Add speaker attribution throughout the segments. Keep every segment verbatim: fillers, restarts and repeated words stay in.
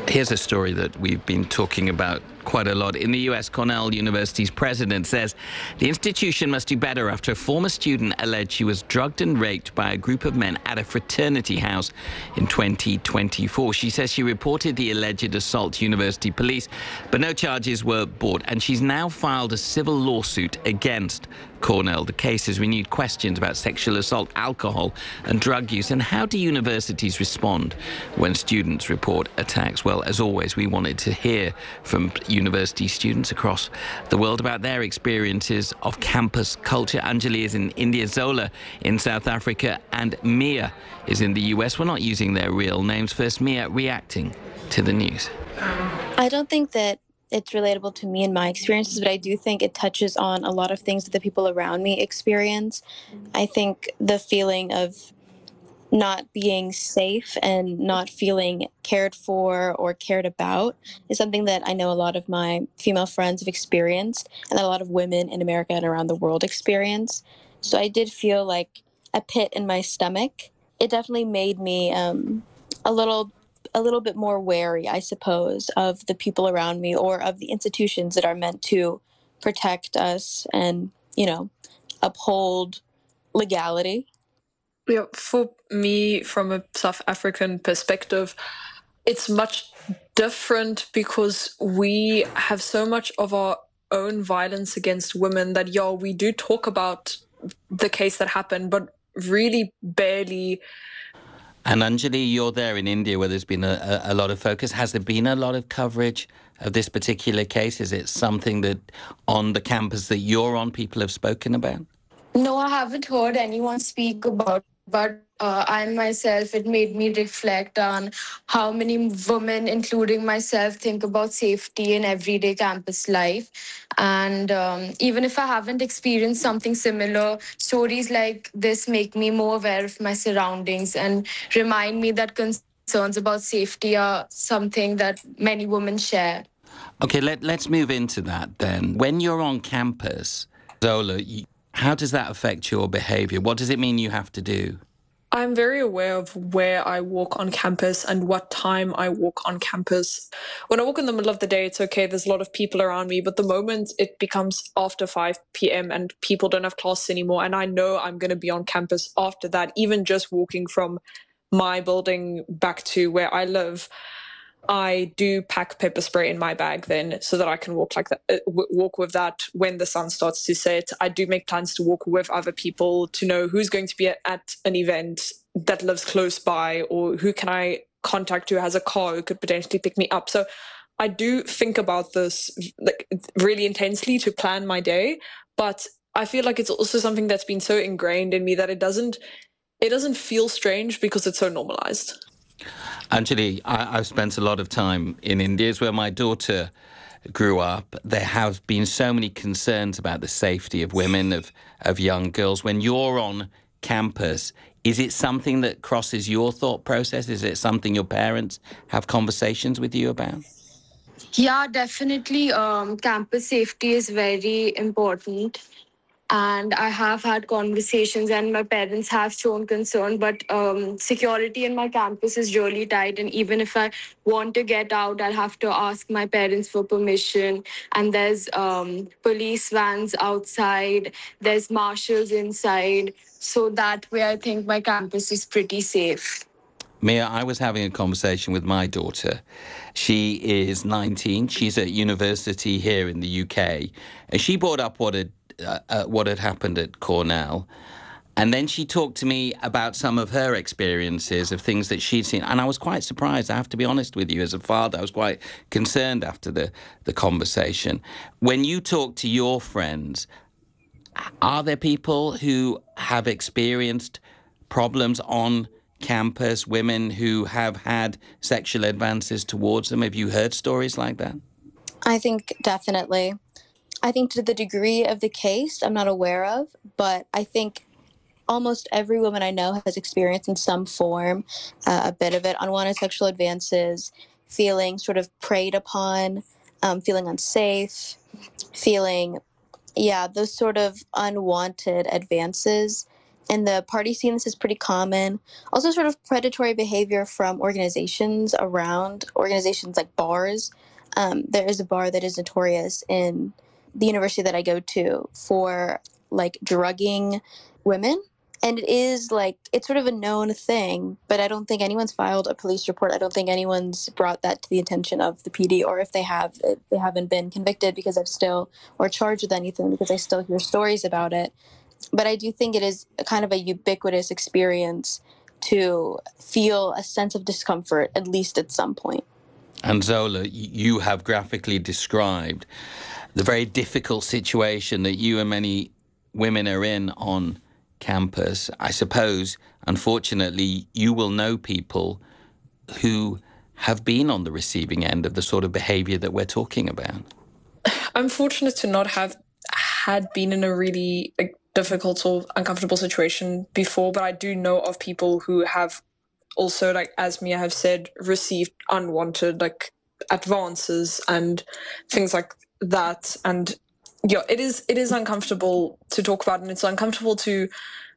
Speaker 1: Here's a story that we've been talking about quite a lot. In the U S, Cornell University's president says the institution must do better after a former student alleged she was drugged and raped by a group of men at a fraternity house in twenty twenty-four. She says she reported the alleged assault to university police, but no charges were brought, and she's now filed a civil lawsuit against Cornell. The case has renewed questions about sexual assault, alcohol and drug use. And how do universities respond when students report attacks? Well, as always, we wanted to hear from university students across the world about their experiences of campus culture. Anjali is in India, Zola in South Africa, and Mia is in the U S. We're not using their real names. First, Mia reacting to the news.
Speaker 2: I don't think that it's relatable to me and my experiences, but I do think it touches on a lot of things that the people around me experience. I think the feeling of not being safe and not feeling cared for or cared about is something that I know a lot of my female friends have experienced, and that a lot of women in America and around the world experience. So I did feel like a pit in my stomach. It definitely made me um, a little a little bit more wary, I suppose, of the people around me or of the institutions that are meant to protect us and, you know, uphold legality.
Speaker 3: Yeah, for me, from a South African perspective, it's much different because we have so much of our own violence against women that, yeah, we do talk about the case that happened, but really barely.
Speaker 1: And Anjali, you're there in India where there's been a, a, a lot of focus. Has there been a lot of coverage of this particular case? Is it something that on the campus that you're on, people have spoken about?
Speaker 4: No, I haven't heard anyone speak about it, but uh, I myself, it made me reflect on how many women, including myself, think about safety in everyday campus life. And um, even if I haven't experienced something similar, stories like this make me more aware of my surroundings and remind me that concerns about safety are something that many women share.
Speaker 1: Okay, let, let's move into that then. When you're on campus, Zola, you, how does that affect your behavior? What does it mean you have to do?
Speaker 3: I'm very aware of where I walk on campus and what time I walk on campus. When I walk in the middle of the day, it's okay. There's a lot of people around me. But the moment it becomes after five p.m. and people don't have classes anymore, and I know I'm going to be on campus after that, even just walking from my building back to where I live, I do pack pepper spray in my bag then so that I can walk like that, uh, w- walk with that when the sun starts to set. I do make plans to walk with other people to know who's going to be at, at an event that lives close by, or who can I contact who has a car who could potentially pick me up. So I do think about this like really intensely to plan my day, but I feel like it's also something that's been so ingrained in me that it doesn't it doesn't feel strange because it's so normalized.
Speaker 1: Anjali, I, I've spent a lot of time in India. It's where my daughter grew up. There have been so many concerns about the safety of women, of, of young girls. When you're on campus, is it something that crosses your thought process? Is it something your parents have conversations with you about?
Speaker 4: Yeah, definitely. Um, campus safety is very important. And I have had conversations and my parents have shown concern, but um, security in my campus is really tight. And even if I want to get out, I'll have to ask my parents for permission. And there's um, police vans outside, there's marshals inside. So that way, I think my campus is pretty safe.
Speaker 1: Mia, I was having a conversation with my daughter. She is nineteen. She's at university here in the U K. And she brought up what had Uh, uh, what had happened at Cornell. And then she talked to me about some of her experiences of things that she'd seen. And I was quite surprised, I have to be honest with you, as a father. I was quite concerned after the, the conversation. When you talk to your friends, are there people who have experienced problems on campus, women who have had sexual advances towards them? Have you heard stories like that?
Speaker 2: I think definitely. I think to the degree of the case, I'm not aware of, but I think almost every woman I know has experienced in some form uh, a bit of it, unwanted sexual advances, feeling sort of preyed upon, um, feeling unsafe, feeling, yeah, those sort of unwanted advances in the party scene, this is pretty common. Also, sort of predatory behavior from organizations around organizations like bars. Um, there is a bar that is notorious in the university that I go to for like drugging women. And it is like, it's sort of a known thing, but I don't think anyone's filed a police report. I don't think anyone's brought that to the attention of the P D, or if they have, they haven't been convicted because I've still, or charged with anything because I still hear stories about it. But I do think it is a kind of a ubiquitous experience to feel a sense of discomfort, at least at some point.
Speaker 1: And Zola, you have graphically described the very difficult situation that you and many women are in on campus. I suppose, unfortunately, you will know people who have been on the receiving end of the sort of behavior that we're talking about.
Speaker 3: I'm fortunate to not have had been in a really like, difficult or uncomfortable situation before, but I do know of people who have also, like as Mia have said, received unwanted like advances and things like that. And yeah, it is it is uncomfortable to talk about, and it's uncomfortable to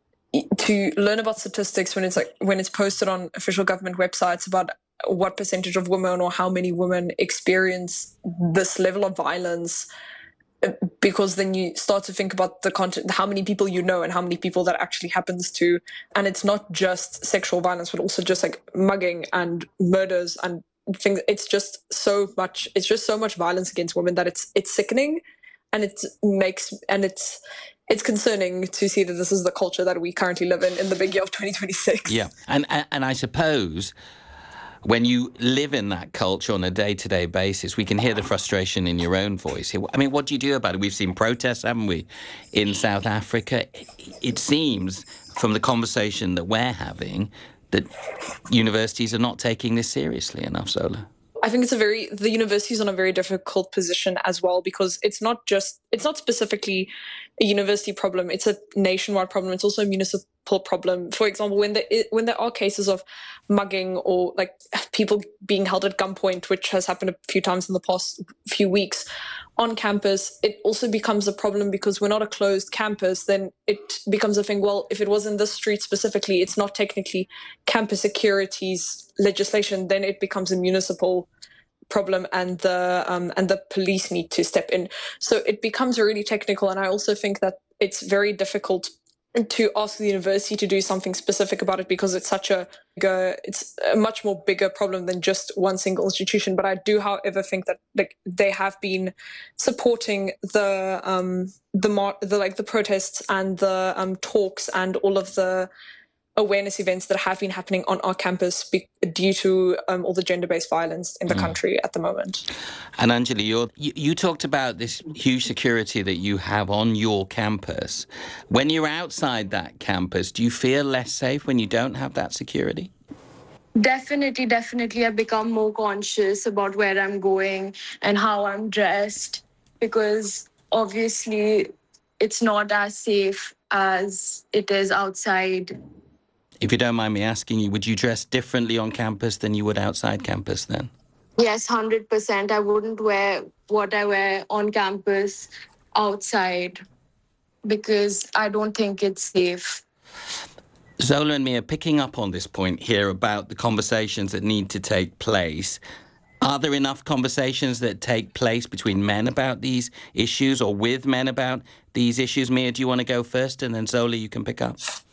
Speaker 3: to learn about statistics when it's like when it's posted on official government websites about what percentage of women or how many women experience this level of violence. Because then you start to think about the content, how many people you know and how many people that actually happens to. And it's not just sexual violence, but also just like mugging and murders and things. It's just so much, it's just so much violence against women that it's it's sickening, and it makes, and it's it's concerning to see that this is the culture that we currently live in in the big year of twenty twenty-six.
Speaker 1: Yeah, and and I suppose when you live in that culture on a day-to-day basis, we can hear the frustration in your own voice. I mean, what do you do about it? We've seen protests, haven't we, in South Africa? It seems, from the conversation that we're having, that universities are not taking this seriously enough, Zola.
Speaker 3: I think it's a very, the university is on a very difficult position as well, because it's not just, it's not specifically a university problem. It's a nationwide problem. It's also a municipal problem. For example, when there, when there are cases of mugging or like people being held at gunpoint, which has happened a few times in the past few weeks on campus, it also becomes a problem because we're not a closed campus. Then it becomes a thing, well, if it was in this street specifically, it's not technically campus security's legislation, then it becomes a municipal problem, and the um, and the police need to step in. So it becomes really technical, and I also think that it's very difficult to ask the university to do something specific about it because it's such a it's a much more bigger problem than just one single institution. But I do, however, think that like they have been supporting the um, the the like the protests and the um, talks and all of the awareness events that have been happening on our campus be- due to um, all the gender-based violence in the mm. country at the moment.
Speaker 1: And Anjali, you're, you, you talked about this huge security that you have on your campus. When you're outside that campus, do you feel less safe when you don't have that security?
Speaker 4: Definitely, definitely. I've become more conscious about where I'm going and how I'm dressed, because obviously it's not as safe as it is outside.
Speaker 1: If you don't mind me asking you, would you dress differently on campus than you would outside campus then?
Speaker 4: Yes, one hundred percent. I wouldn't wear what I wear on campus outside because I don't think it's safe.
Speaker 1: Zola and Mia, picking up on this point here about the conversations that need to take place, are there enough conversations that take place between men about these issues or with men about these issues? Mia, do you want to go first? And then Zola, you can pick up.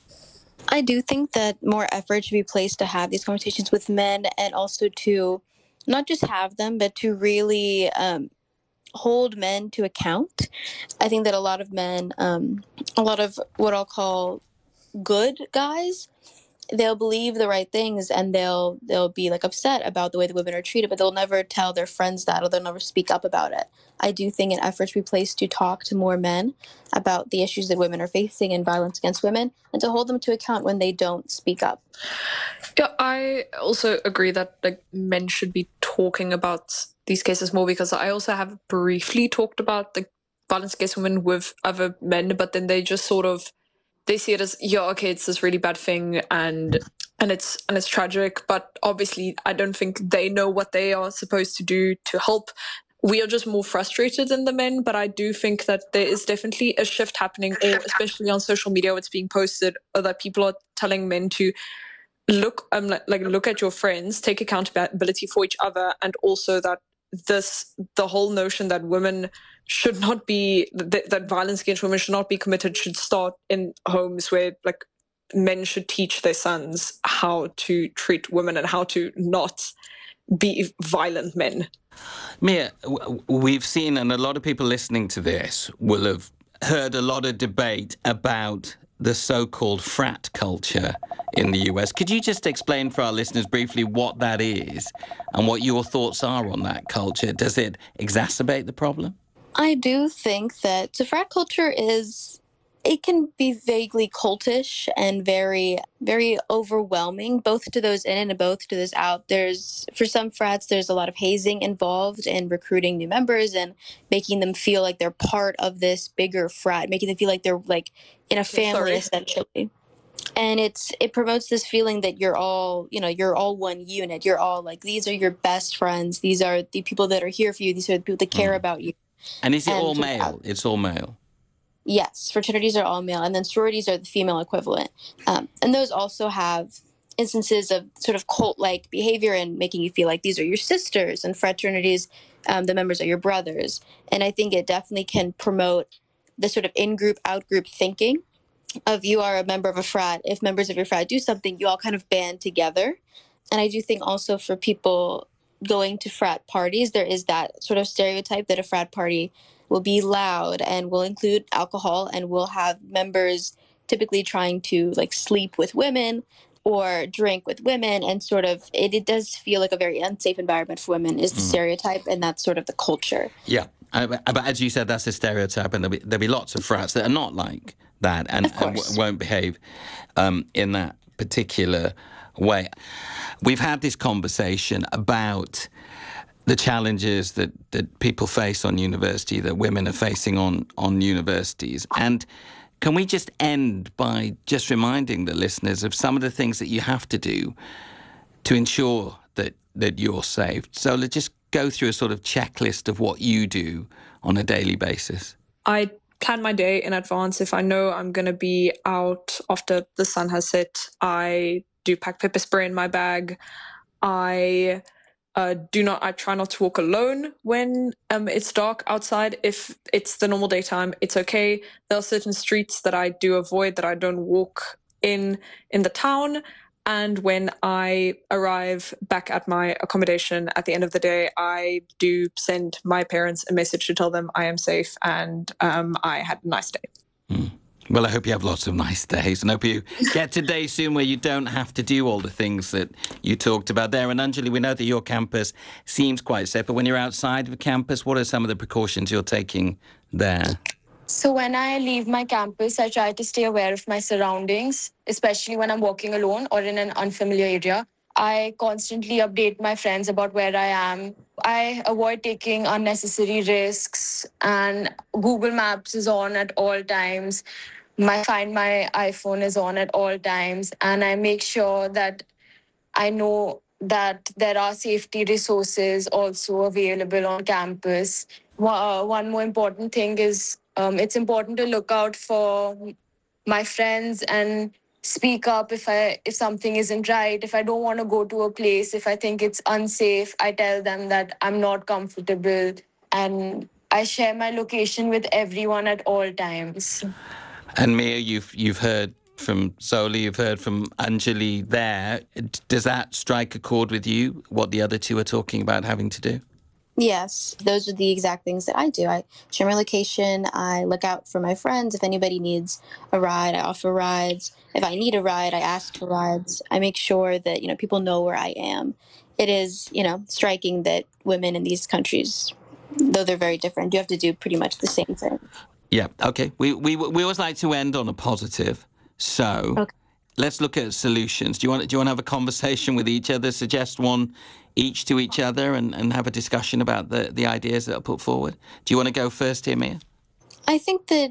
Speaker 2: I do think that more effort should be placed to have these conversations with men, and also to not just have them, but to really um, hold men to account. I think that a lot of men, um, a lot of what I'll call good guys, they'll believe the right things and they'll they'll be like upset about the way the women are treated, but they'll never tell their friends that, or they'll never speak up about it. I do think an effort should be placed to talk to more men about the issues that women are facing and violence against women, and to hold them to account when they don't speak up.
Speaker 3: Yeah, I also agree that like men should be talking about these cases more, because I also have briefly talked about the violence against women with other men, but then they just sort of they see it as, yeah, okay, it's this really bad thing and and it's and it's tragic, but obviously I don't think they know what they are supposed to do to help we are just more frustrated than the men. But I do think that there is definitely a shift happening, or especially on social media, what's being posted, or that people are telling men to look um like, like look at your friends, take accountability for each other, and also that this the whole notion that women should not be that, that violence against women should not be committed should start in homes where like men should teach their sons how to treat women and how to not be violent men.
Speaker 1: Mia, we've seen, and a lot of people listening to this will have heard a lot of debate about the so-called frat culture in the U S. Could you just explain for our listeners briefly what that is and what your thoughts are on that culture? Does it exacerbate the problem?
Speaker 2: I do think that so frat culture is, it can be vaguely cultish and very, very overwhelming, both to those in and both to those out. There's, for some frats, there's a lot of hazing involved in recruiting new members and making them feel like they're part of this bigger frat, making them feel like they're like in a family,
Speaker 3: Sorry.
Speaker 2: essentially. And it's it promotes this feeling that you're all, you know, you're all one unit. You're all like, these are your best friends. These are the people that are here for you. These are the people that care
Speaker 1: Mm.
Speaker 2: about you.
Speaker 1: And is it
Speaker 2: And
Speaker 1: all
Speaker 2: for-
Speaker 1: male? It's all male.
Speaker 2: Yes, fraternities are all male, and then sororities are the female equivalent. Um, and those also have instances of sort of cult-like behavior and making you feel like these are your sisters, and fraternities, um, the members are your brothers. And I think it definitely can promote the sort of in-group, out-group thinking of you are a member of a frat. If members of your frat do something, you all kind of band together. And I do think also for people going to frat parties, there is that sort of stereotype that a frat party will be loud and will include alcohol and will have members typically trying to like sleep with women or drink with women, and sort of it, it does feel like a very unsafe environment for women is the
Speaker 1: Mm.
Speaker 2: stereotype, and that's sort of the culture.
Speaker 1: Yeah, uh, but but as you said, that's a stereotype, and there'll be, there'll be lots of frats that are not like that and,
Speaker 2: Of
Speaker 1: and w-
Speaker 2: course.
Speaker 1: won't behave um, in that particular way. We've had this conversation about the challenges that, that people face on university, that women are facing on, on universities. And can we just end by just reminding the listeners of some of the things that you have to do to ensure that, that you're safe? So let's just go through a sort of checklist of what you do on a daily basis.
Speaker 3: I plan my day in advance. If I know I'm going to be out after the sun has set, I do pack pepper spray in my bag. I uh, do not, I try not to walk alone when um, it's dark outside. If it's the normal daytime, it's okay. There are certain streets that I do avoid, that I don't walk in in the town. And when I arrive back at my accommodation at the end of the day, I do send my parents a message to tell them I am safe and um, I had a nice day.
Speaker 1: Mm. Well, I hope you have lots of nice days, and hope you get to days soon where you don't have to do all the things that you talked about there. And Anjali, we know that your campus seems quite safe, but when you're outside of campus, what are some of the precautions you're taking there?
Speaker 4: So when I leave my campus, I try to stay aware of my surroundings, especially when I'm walking alone or in an unfamiliar area. I constantly update my friends about where I am. I avoid taking unnecessary risks, and Google Maps is on at all times. My Find My iPhone is on at all times, and I make sure that I know that there are safety resources also available on campus. Wa- uh, One more important thing is um, it's important to look out for my friends and speak up if I if something isn't right. If I don't want to go to a place, if I think it's unsafe, I tell them that I'm not comfortable, and I share my location with everyone at all times.
Speaker 1: And Mia, you've you've heard from Zoli, you've heard from Anjali there. Does that strike a chord with you, what the other two are talking about having to do?
Speaker 2: Yes, those are the exact things that I do. I share my location. I look out for my friends. If anybody needs a ride, I offer rides. If I need a ride, I ask for rides. I make sure that, you know, people know where I am. It is, you know, striking that women in these countries, though they're very different, do have to do pretty much the same thing.
Speaker 1: Yeah, okay. We we we always like to end on a positive. So
Speaker 2: Okay.
Speaker 1: let's look at solutions. Do you want do you want to have a conversation with each other, suggest one each to each other, and, and have a discussion about the, the ideas that are put forward? Do you want to go first here, Mia?
Speaker 2: I think that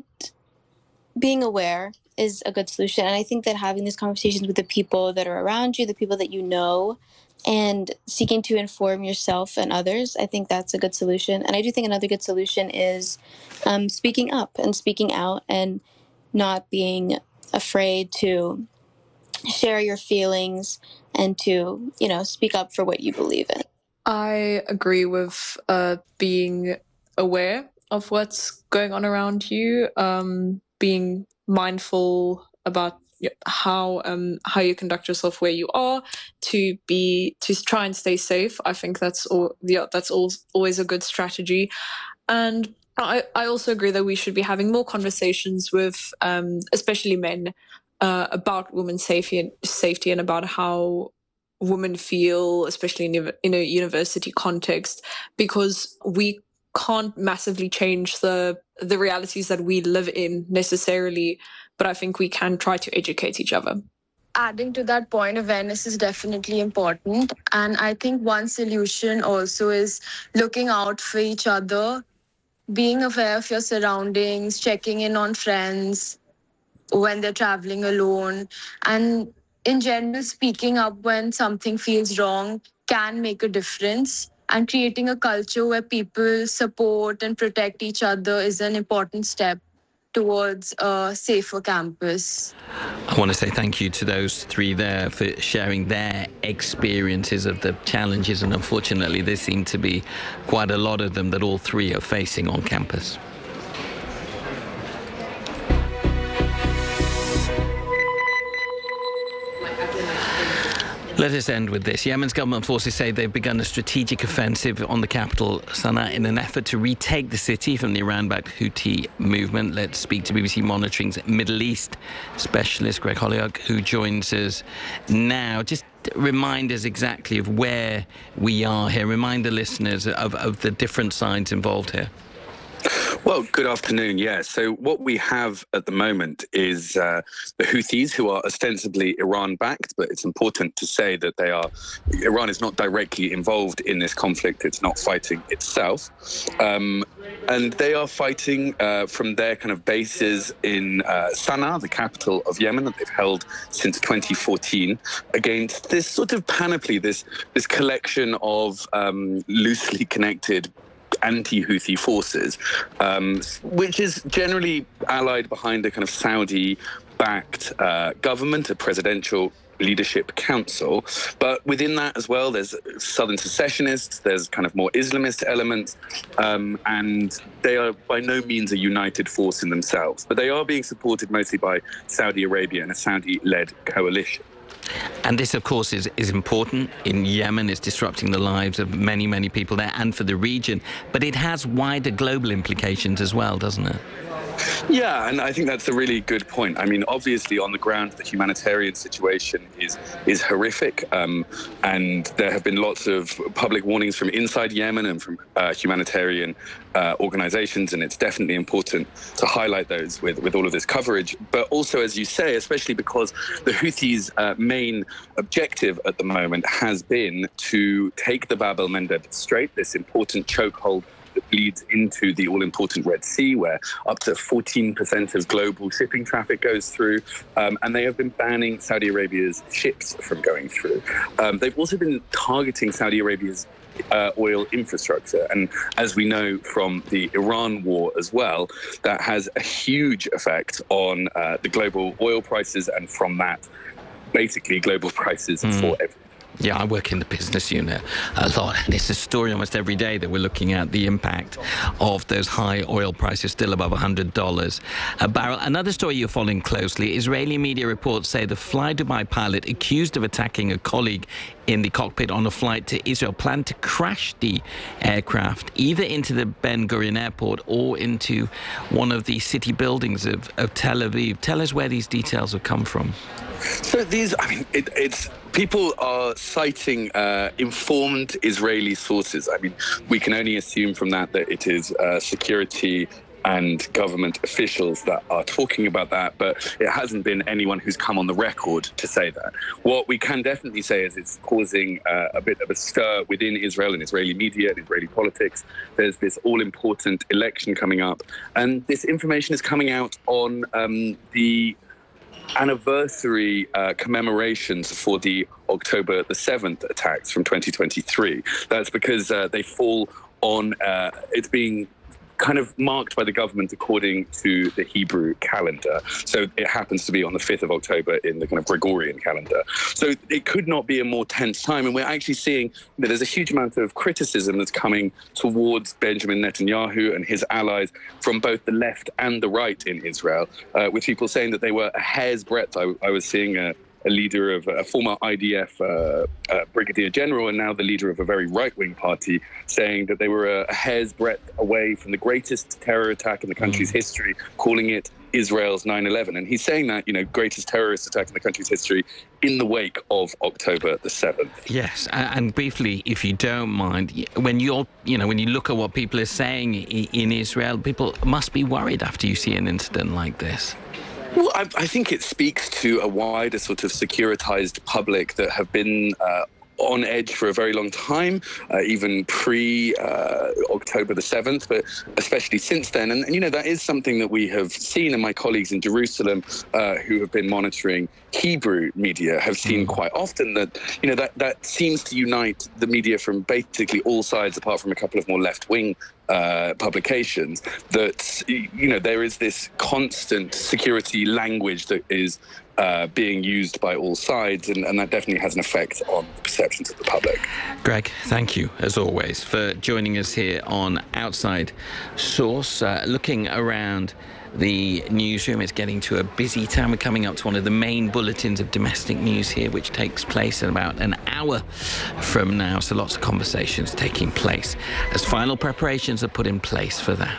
Speaker 2: being aware is a good solution. And I think that having these conversations with the people that are around you, the people that you know, and seeking to inform yourself and others. I think that's a good solution. And I do think another good solution is um, speaking up and speaking out and not being afraid to share your feelings and to, you know, speak up for what you believe in.
Speaker 3: I agree with uh, being aware of what's going on around you, um, being mindful about how um, how you conduct yourself where you are, to be to try and stay safe. I think that's all. Yeah, that's all, always a good strategy. And I, I also agree that we should be having more conversations with, um, especially men, uh, about women's safety and safety and about how women feel, especially in, in a university context, because we can't massively change the the realities that we live in necessarily, but I think we can try to educate each other.
Speaker 4: Adding to that point, awareness is definitely important. And I think one solution also is looking out for each other, being aware of your surroundings, checking in on friends when they're traveling alone, and in general, speaking up when something feels wrong can make a difference. And creating a culture where people support and protect each other is an important step towards a safer campus.
Speaker 1: I want to say thank you to those three there for sharing their experiences of the challenges, and unfortunately there seem to be quite a lot of them that all three are facing on campus. Let us end with this. Yemen's government forces say they've begun a strategic offensive on the capital, Sana'a, in an effort to retake the city from the Iran-backed Houthi movement. Let's speak to B B C Monitoring's Middle East specialist, Greg Holyoak, who joins us now. Just remind us exactly of where we are here. Remind the listeners of, of the different sides involved here.
Speaker 5: Well, good afternoon. Yeah, so what we have at the moment is uh, the Houthis, who are ostensibly Iran-backed, but it's important to say that they are. Iran is not directly involved in this conflict. It's not fighting itself, um, and they are fighting uh, from their kind of bases in uh, Sana'a, the capital of Yemen, that they've held since twenty fourteen, against this sort of panoply, this this collection of um, loosely connected anti-Houthi forces, um, which is generally allied behind a kind of Saudi-backed uh, government, a presidential leadership council. But within that as well, there's southern secessionists, there's kind of more Islamist elements, um, and they are by no means a united force in themselves. But they are being supported mostly by Saudi Arabia and a Saudi-led coalition.
Speaker 1: And this, of course, is, is important in Yemen. It's disrupting the lives of many, many people there and for the region. But it has wider global implications as well, doesn't it?
Speaker 5: Yeah, and I think that's a really good point. I mean, obviously, on the ground, the humanitarian situation is is horrific, um, and there have been lots of public warnings from inside Yemen and from uh, humanitarian uh, organizations, and it's definitely important to highlight those with, with all of this coverage. But also, as you say, especially because the Houthis' uh, main objective at the moment has been to take the Bab el-Mandeb Strait, this important chokehold that leads into the all-important Red Sea, where up to fourteen percent of global shipping traffic goes through, um, and they have been banning Saudi Arabia's ships from going through. Um, they've also been targeting Saudi Arabia's uh, oil infrastructure, and as we know from the Iran war as well, that has a huge effect on uh, the global oil prices, and from that, basically global prices mm. for everything.
Speaker 1: Yeah, I work in the business unit a lot, and it's a story almost every day that we're looking at the impact of those high oil prices, still above one hundred dollars a barrel. Another story you're following closely, Israeli media reports say the Fly Dubai pilot accused of attacking a colleague in the cockpit on a flight to Israel planned to crash the aircraft either into the Ben Gurion airport or into one of the city buildings of, of Tel Aviv. Tell us where these details have come from.
Speaker 5: So these, I mean, it, it's people are citing uh, informed Israeli sources. I mean, we can only assume from that that it is uh, security and government officials that are talking about that, but it hasn't been anyone who's come on the record to say that. What we can definitely say is it's causing uh, a bit of a stir within Israel and Israeli media and Israeli politics. There's this all-important election coming up, and this information is coming out on um, the anniversary uh, commemorations for the October the seventh attacks from twenty twenty-three. That's because uh, they fall on, uh, it's being kind of marked by the government according to the Hebrew calendar. So it happens to be on the fifth of October in the kind of Gregorian calendar. So it could not be a more tense time. And we're actually seeing that there's a huge amount of criticism that's coming towards Benjamin Netanyahu and his allies from both the left and the right in Israel, uh, with people saying that they were a hair's breadth. I, I was seeing a a leader of a former I D F uh, uh, brigadier general and now the leader of a very right-wing party, saying that they were a, a hair's breadth away from the greatest terror attack in the country's mm. history, calling it Israel's nine eleven. And he's saying that, you know, greatest terrorist attack in the country's history in the wake of October the seventh.
Speaker 1: Yes, and briefly, if you don't mind, when you're, you know, when you look at what people are saying in Israel, people must be worried after you see an incident like this.
Speaker 5: Well, I, I think it speaks to a wider sort of securitized public that have been uh, on edge for a very long time, uh, even pre-October uh, the seventh, but especially since then. And, and, you know, that is something that we have seen, and my colleagues in Jerusalem uh, who have been monitoring Hebrew media have seen quite often that, you know, that, that seems to unite the media from basically all sides, apart from a couple of more left-wing Uh, publications, that, you know, there is this constant security language that is uh, being used by all sides, and, and that definitely has an effect on the perceptions of the public.
Speaker 1: Greg, thank you, as always, for joining us here on Outside Source, uh, looking around the newsroom. It's getting to a busy time. We're coming up to one of the main bulletins of domestic news here, which takes place in about an hour from now. So lots of conversations taking place as final preparations are put in place for that.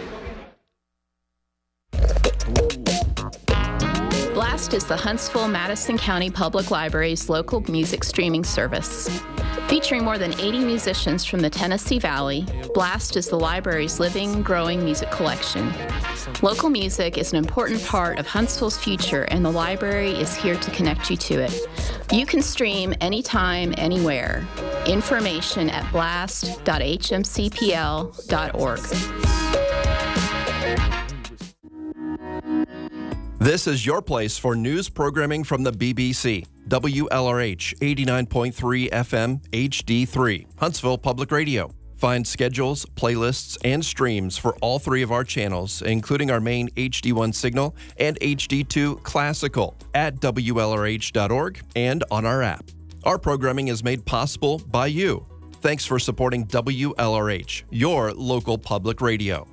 Speaker 6: Blast is the Huntsville-Madison County Public Library's local music streaming service. Featuring more than eighty musicians from the Tennessee Valley, Blast is the library's living, growing music collection. Local music is an important part of Huntsville's future, and the library is here to connect you to it. You can stream anytime, anywhere. Information at blast dot h m c p l dot org.
Speaker 7: This is your place for news programming from the B B C. W L R H eighty-nine point three F M H D three, Huntsville Public Radio. Find schedules, playlists, and streams for all three of our channels, including our main H D one signal and H D two classical at W L R H dot org and on our app. Our programming is made possible by you. Thanks for supporting W L R H, your local public radio.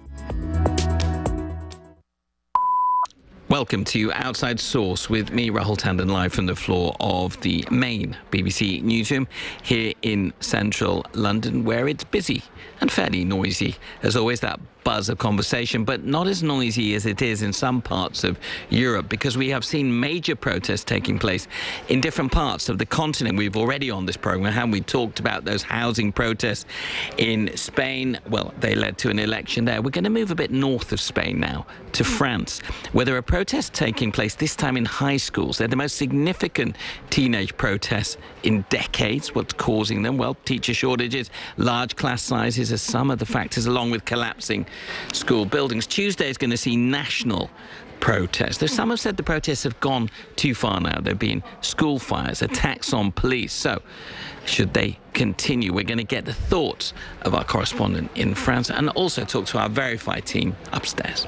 Speaker 1: Welcome to Outside Source with me, Rahul Tandon, live from the floor of the main B B C newsroom here in central London, where it's busy and fairly noisy. As always, that buzz of conversation, but not as noisy as it is in some parts of Europe, because we have seen major protests taking place in different parts of the continent. We've already on this program, haven't we, talked about those housing protests in Spain. Well, they led to an election there. We're going to move a bit north of Spain now to France, where there are protests taking place, this time in high schools. They're the most significant teenage protests in decades. What's causing them? Well, teacher shortages, large class sizes are some of the factors, along with collapsing school buildings. Tuesday is going to see national protests. Though some have said the protests have gone too far now. There have been school fires, attacks on police. So should they continue? We're going to get the thoughts of our correspondent in France and also talk to our verified team upstairs.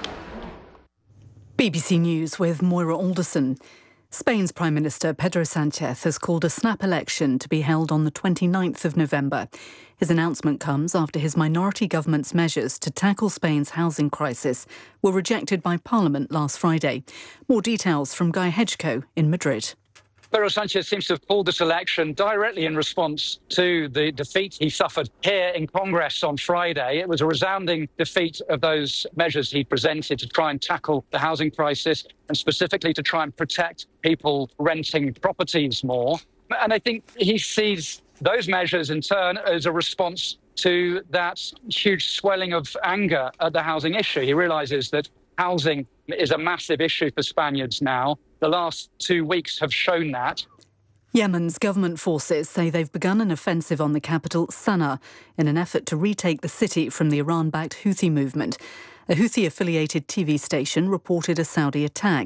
Speaker 8: B B C News with Moira Alderson. Spain's Prime Minister Pedro Sánchez has called a snap election to be held on the twenty-ninth of November. His announcement comes after his minority government's measures to tackle Spain's housing crisis were rejected by Parliament last Friday. More details from Guy Hedgecoe in Madrid.
Speaker 9: Pedro Sánchez seems to have called this election directly in response to the defeat he suffered here in Congress on Friday. It was a resounding defeat of those measures he presented to try and tackle the housing crisis and specifically to try and protect people renting properties more. And I think he sees those measures in turn as a response to that huge swelling of anger at the housing issue. He realizes that housing is a massive issue for Spaniards now. The last two weeks have shown that.
Speaker 8: Yemen's government forces say they've begun an offensive on the capital, Sana'a, in an effort to retake the city from the Iran-backed Houthi movement. A Houthi-affiliated T V station reported a Saudi attack.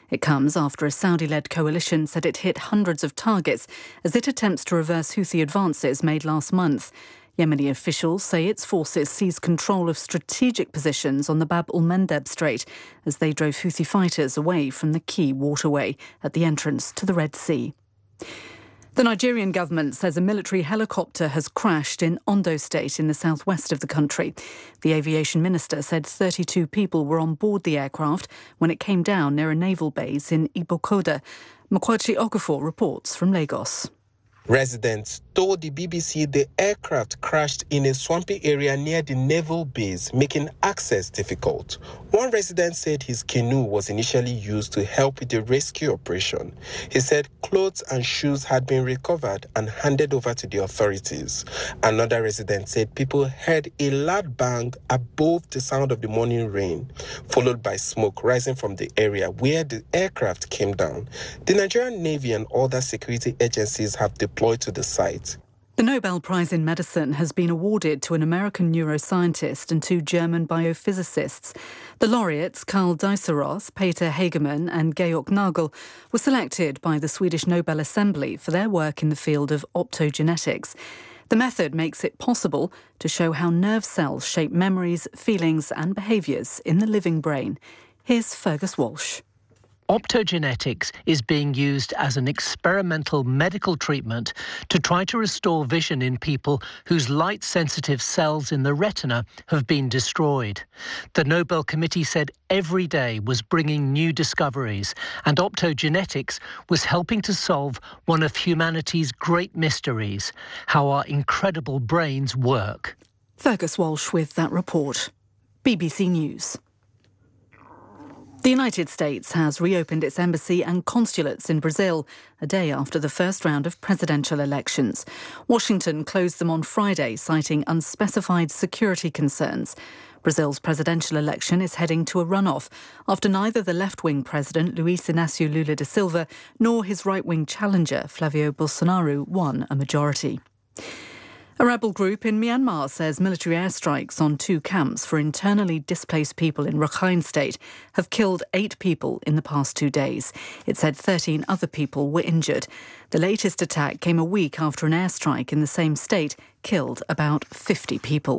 Speaker 8: It comes after a Saudi-led coalition said it hit hundreds of targets as it attempts to reverse Houthi advances made last month. Yemeni officials say its forces seized control of strategic positions on the Bab el-Mandeb Strait as they drove Houthi fighters away from the key waterway at the entrance to the Red Sea. The Nigerian government says a military helicopter has crashed in Ondo State in the southwest of the country. The aviation minister said thirty-two people were on board the aircraft when it came down near a naval base in Ibokoda. Makwachi Okafor reports from Lagos.
Speaker 10: Residents told the B B C the aircraft crashed in a swampy area near the naval base, making access difficult. One resident said his canoe was initially used to help with the rescue operation. He said clothes and shoes had been recovered and handed over to the authorities. Another resident said people heard a loud bang above the sound of the morning rain, followed by smoke rising from the area where the aircraft came down. The Nigerian Navy and other security agencies have deployed to the site.
Speaker 8: The Nobel Prize in Medicine has been awarded to an American neuroscientist and two German biophysicists. The laureates, Karl Diceroth, Peter Hagemann and Georg Nagel, were selected by the Swedish Nobel Assembly for their work in the field of optogenetics. The method makes it possible to show how nerve cells shape memories, feelings and behaviours in the living brain. Here's Fergus Walsh.
Speaker 11: Optogenetics is being used as an experimental medical treatment to try to restore vision in people whose light-sensitive cells in the retina have been destroyed. The Nobel Committee said every day was bringing new discoveries, and optogenetics was helping to solve one of humanity's great mysteries, how our incredible brains work.
Speaker 8: Fergus Walsh with that report. B B C News. The United States has reopened its embassy and consulates in Brazil a day after the first round of presidential elections. Washington closed them on Friday, citing unspecified security concerns. Brazil's presidential election is heading to a runoff after neither the left-wing president, Luiz Inácio Lula da Silva, nor his right-wing challenger, Flavio Bolsonaro, won a majority. A rebel group in Myanmar says military airstrikes on two camps for internally displaced people in Rakhine State have killed eight people in the past two days. It said thirteen other people were injured. The latest attack came a week after an airstrike in the same state killed about fifty people.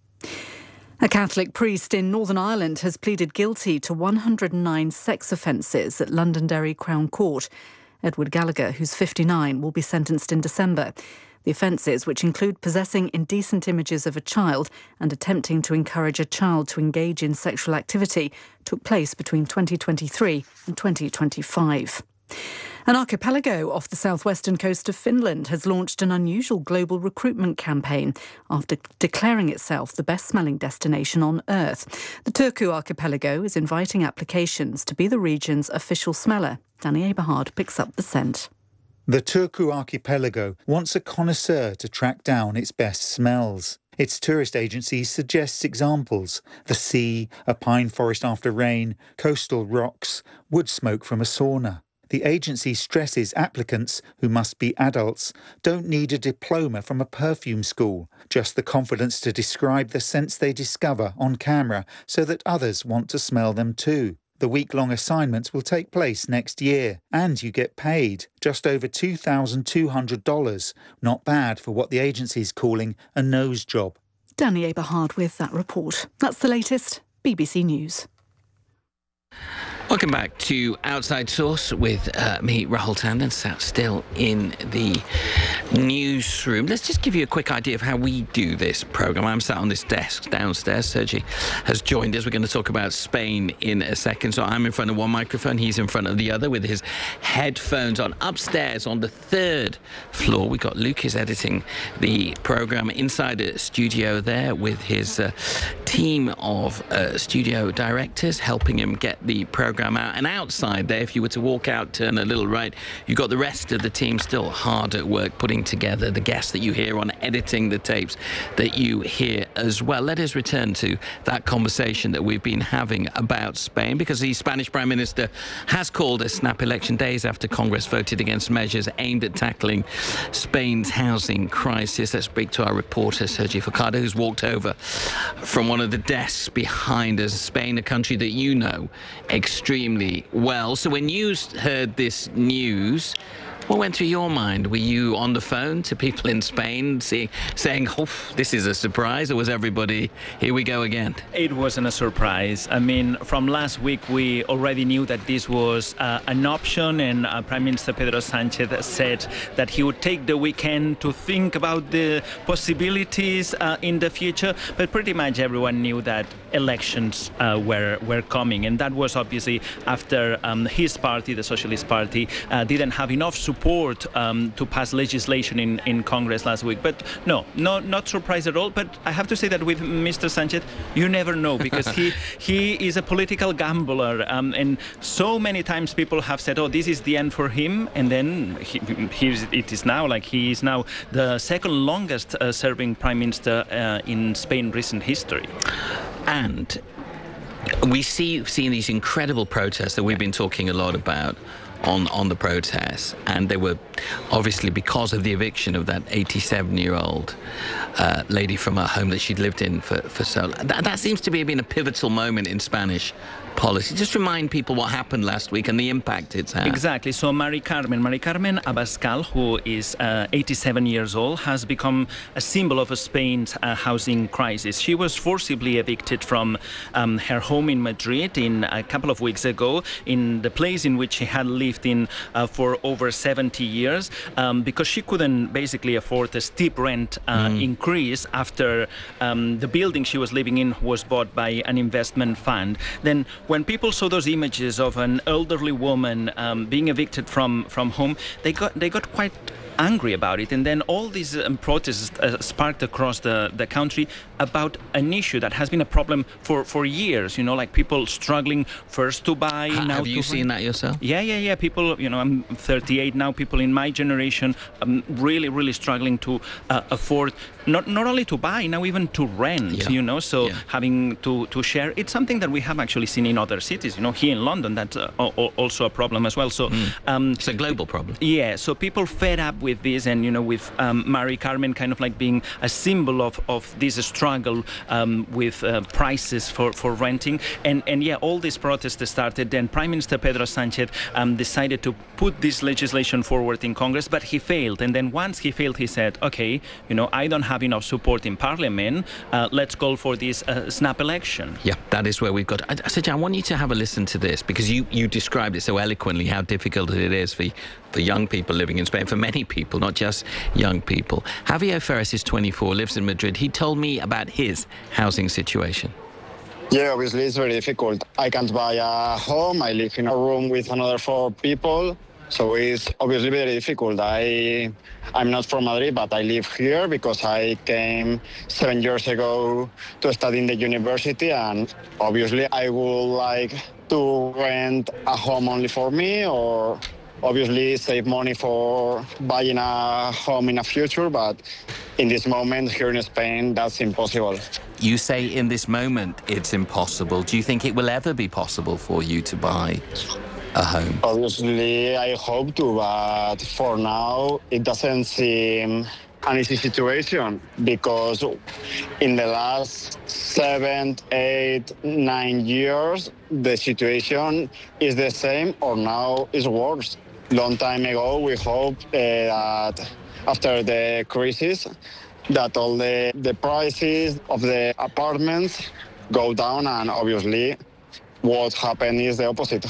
Speaker 8: A Catholic priest in Northern Ireland has pleaded guilty to one hundred nine sex offences at Londonderry Crown Court. Edward Gallagher, who's fifty-nine, will be sentenced in December. The offences, which include possessing indecent images of a child and attempting to encourage a child to engage in sexual activity, took place between twenty twenty-three and twenty twenty-five. An archipelago off the southwestern coast of Finland has launched an unusual global recruitment campaign after declaring itself the best-smelling destination on Earth. The Turku archipelago is inviting applications to be the region's official smeller. Danny Eberhard picks up the scent.
Speaker 12: The Turku archipelago wants a connoisseur to track down its best smells. Its tourist agency suggests examples: the sea, a pine forest after rain, coastal rocks, wood smoke from a sauna. The agency stresses applicants, who must be adults, don't need a diploma from a perfume school, just the confidence to describe the scents they discover on camera so that others want to smell them too. The week-long assignments will take place next year, and you get paid just over two thousand two hundred dollars. Not bad for what the agency is calling a nose job.
Speaker 8: Danny Eberhard with that report. That's the latest. B B C News.
Speaker 1: Welcome back to Outside Source with uh, me, Rahul Tandon, sat still in the newsroom. Let's just give you a quick idea of how we do this programme. I'm sat on this desk downstairs. Sergi has joined us. We're going to talk about Spain in a second. So I'm in front of one microphone. He's in front of the other with his headphones on. Upstairs on the third floor, we've got Lucas editing the programme inside a studio there with his uh, team of uh, studio directors helping him get the programme out. And outside there, if you were to walk out, turn a little right, you've got the rest of the team still hard at work putting together the guests that you hear on, editing the tapes that you hear as well. Let us return to that conversation that we've been having about Spain, because the Spanish Prime Minister has called a snap election days after Congress voted against measures aimed at tackling Spain's housing crisis. Let's speak to our reporter, Sergio Focado, who's walked over from one of the desks behind us. Spain, a country that you know extremely well. So when you heard this news, what went through your mind? Were you on the phone to people in Spain see, saying, oh, this is a surprise, or was everybody, here we go again?
Speaker 13: It wasn't a surprise. I mean, from last week, we already knew that this was uh, an option, and uh, Prime Minister Pedro Sánchez said that he would take the weekend to think about the possibilities uh, in the future. But pretty much everyone knew that elections uh, were, were coming, and that was obviously after um, his party, the Socialist Party, uh, didn't have enough support support um, to pass legislation in, in Congress last week. But no, no, not surprised at all. But I have to say that with Mister Sánchez, you never know, because he he is a political gambler. Um, and so many times people have said, oh, this is the end for him. And then he, here's, it is now, like he is now the second longest uh, serving Prime Minister uh, in Spain recent history.
Speaker 1: And we see seen these incredible protests that we've been talking a lot about on on the protests, and they were obviously because of the eviction of that eighty-seven-year-old uh, lady from her home that she'd lived in for, for so long. That, that seems to be been a pivotal moment in Spanish policy. Just remind people what happened last week and the impact it's had.
Speaker 13: Exactly. So Mari Carmen, Mari Carmen Abascal, who is uh, eighty-seven years old, has become a symbol of Spain's uh, housing crisis. She was forcibly evicted from um, her home in Madrid in a couple of weeks ago, in the place in which she had lived in uh, for over seventy years, um, because she couldn't basically afford a steep rent uh, mm. increase after um, the building she was living in was bought by an investment fund. Then when people saw those images of an elderly woman um, being evicted from, from home, they got they got quite angry about it. And then all these um, protests uh, sparked across the, the country about an issue that has been a problem for, for years, you know, like people struggling first to buy.
Speaker 1: H-
Speaker 13: now
Speaker 1: have
Speaker 13: to
Speaker 1: you seen that yourself?
Speaker 13: Yeah, yeah, yeah. People, you know, I'm thirty-eight now, people in my generation um, really, really struggling to uh, afford not not only to buy, now even to rent, yeah. you know, so yeah. having to, to share. It's something that we have actually seen in other cities, you know, here in London, that's uh, also a problem as well. So
Speaker 1: mm. um, it's a global problem.
Speaker 13: Yeah, so people fed up with this, and, you know, with um, Mari Carmen kind of like being a symbol of, of this struggle um, with uh, prices for, for renting. And, and yeah, all these protests started. Then Prime Minister Pedro Sánchez um, decided to put this legislation forward in Congress, but he failed. And then once he failed, he said, okay, you know, I don't have enough support in Parliament. Uh, let's call for this uh, snap election.
Speaker 1: Yeah, that is where we've got. I, Sergio, I want you to have a listen to this, because you, you described it so eloquently, how difficult it is for, for young people living in Spain, for many people, not just young people. Javier Ferres is twenty-four, lives in Madrid. He told me about his housing situation.
Speaker 14: Yeah, obviously it's very difficult. I can't buy a home. I live in a room with another four people. So it's obviously very difficult. I, I'm not from Madrid, but I live here because I came seven years ago to study in the university. And obviously I would like to rent a home only for me, or obviously save money for buying a home in the future. But in this moment here in Spain, that's impossible.
Speaker 1: You say in this moment it's impossible. Do you think it will ever be possible for you to buy a home?
Speaker 14: Obviously, I hope to, but for now, it doesn't seem an easy situation, because in the last seven, eight, nine years, the situation is the same, or now is worse. Long time ago, we hoped uh, that after the crisis, that all the, the prices of the apartments go down, and obviously what happened is the opposite.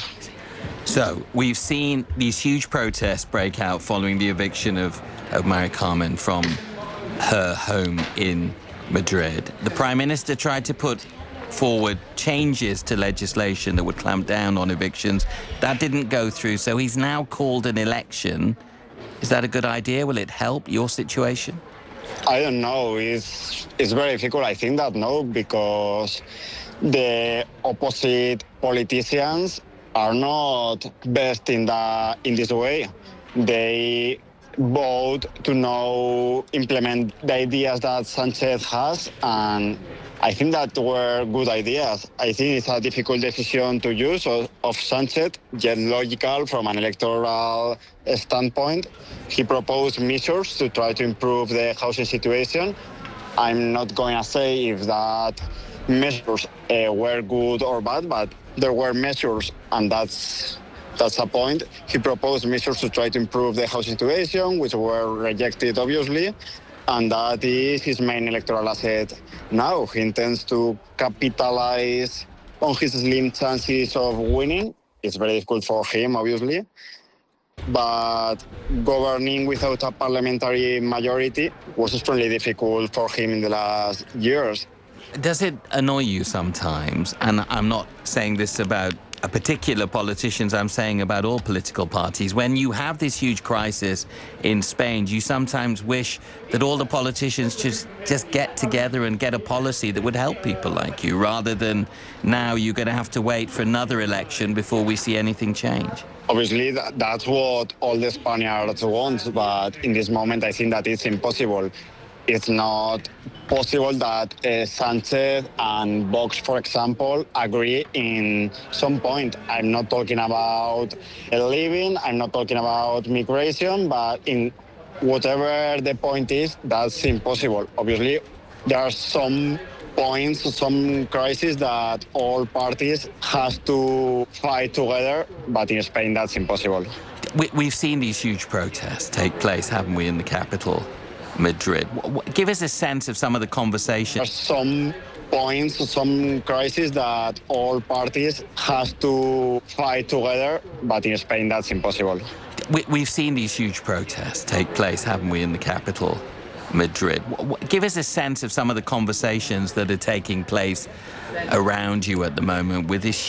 Speaker 1: So we've seen these huge protests break out following the eviction of, of Mari Carmen from her home in Madrid. The Prime Minister tried to put forward changes to legislation that would clamp down on evictions. That didn't go through, so he's now called an election. Is that a good idea? Will it help your situation?
Speaker 14: I don't know. It's, it's very difficult. I think that no, because the opposite politicians are not best in the in this way. They both to now implement the ideas that Sanchez has, and I think that were good ideas. I think it's a difficult decision to use of, of Sanchez, yet logical from an electoral standpoint. He proposed measures to try to improve the housing situation. I'm not going to say if that measures uh, were good or bad, but there were measures, and that's that's a point. He proposed measures to try to improve the housing situation, which were rejected, obviously, and that is his main electoral asset now. He intends to capitalize on his slim chances of winning. It's very difficult for him, obviously, but governing without a parliamentary majority was extremely difficult for him in the last years.
Speaker 1: Does it annoy you sometimes? And I'm not saying this about a particular politicians, I'm saying about all political parties. When you have this huge crisis in Spain, you sometimes wish that all the politicians just, just get together and get a policy that would help people like you, rather than now you're going to have to wait for another election before we see anything change.
Speaker 14: Obviously, that, that's what all the Spaniards want, but in this moment, I think that it's impossible. It's not possible that uh, Sanchez and Vox, for example, agree in some point. I'm not talking about living, I'm not talking about migration, but in whatever the point is, that's impossible. Obviously, there are some points, some crises that all parties have to fight together, but in Spain, that's impossible.
Speaker 1: We, we've seen these huge protests take place, haven't we, in the capital, Madrid. Give us a sense of some of the conversations.
Speaker 14: There's some points, some crises that all parties have to fight together, but in Spain that's impossible.
Speaker 1: We, we've seen these huge protests take place, haven't we, in the capital, Madrid. Give us a sense of some of the conversations that are taking place around you at the moment with this